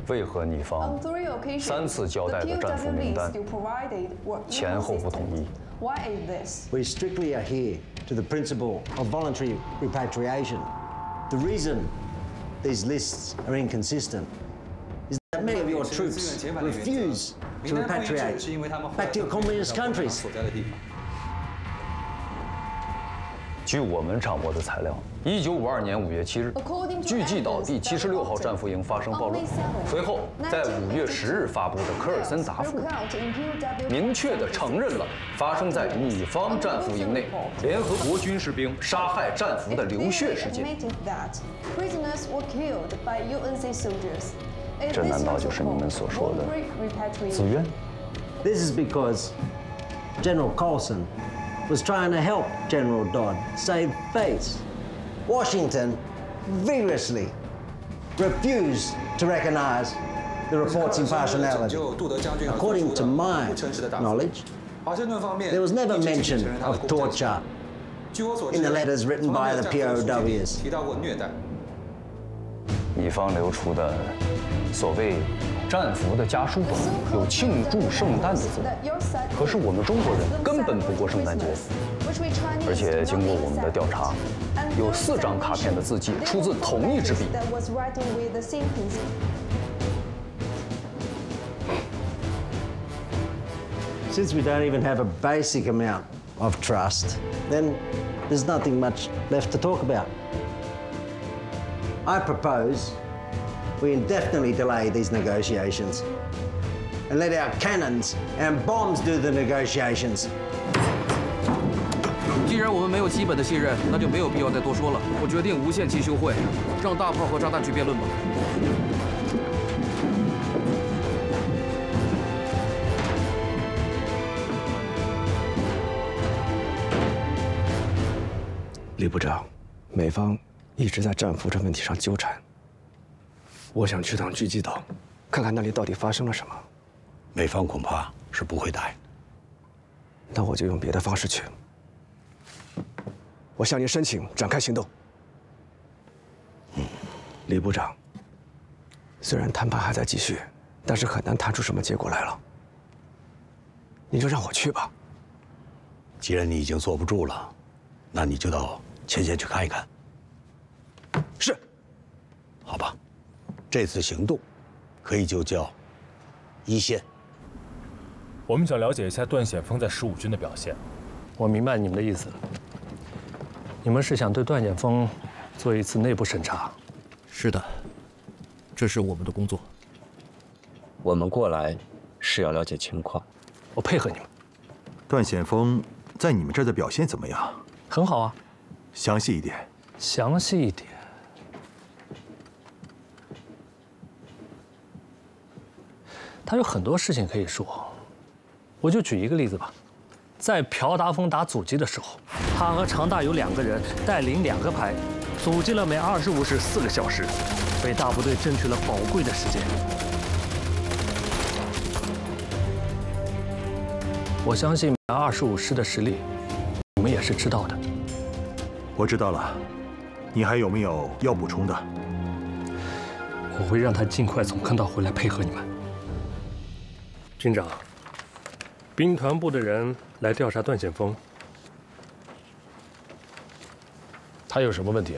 为何你方3次交代的战俘名单前后不统一？ Why is this? We strictly adhere to the principle of voluntary repatriation. The reason these lists are inconsistent is that many of your troops refuse to repatriate back to your communist countries. 据我们掌握的材料，1952年5月7日，巨济岛第76号战俘营发生暴乱，随后在5月10日发布的科尔森答复，明确地承认了发生在你方战俘营内联合国军士兵杀害战俘的流血事件。这难道就是你们所说的自愿？ This is because General Colson was trying to help General Dodd save face. Washington vigorously refused to recognize the report's impartiality. According to my knowledge, there was never mention of torture in the letters written by the POWs. 你方流出的所谓战俘的家书中有庆祝圣诞的字，可是我们中国人根本不过圣诞节，而且经过我们的调查，有4张卡片的字迹出自同一支笔。 Since we don't even have a basic amount of trust, then there's nothing much left to talk about. I propose we indefinitely delay these negotiations and let our cannons and bombs do the negotiations. 既然我们没有基本的信任，那就没有必要再多说了。我决定无限期休会，让大炮和炸弹去辩论吧。 李部长，美方一直在战俘这问题上纠缠。我想去趟巨济岛，看看那里到底发生了什么。 美方恐怕是不会答应。 那我就用别的方式去。我向您申请展开行动。李部长，虽然谈判还在继续，但是很难谈出什么结果来了。您就让我去吧。 既然你已经坐不住了，那你就到前线去看一看。 是。 好吧，这次行动可以就叫一线。 我们想了解一下段显锋在15军的表现。 我明白你们的意思。你们是想对段显锋做一次内部审查？ 是的，这是我们的工作。 我们过来是要了解情况。 我配合你们。 段显锋在你们这儿的表现怎么样？ 很好啊。 详细一点。 详细一点。他有很多事情可以说，我就举一个例子吧。在朴达峰打阻击的时候，他和常大有2个人带领2个排，阻击了每25时4个小时，为大部队争取了宝贵的时间。我相信25师的实力，你们也是知道的。 我知道了，你还有没有要补充的？ 我会让他尽快从坑道回来配合你们。军长，兵团部的人来调查段显锋， 他有什么问题？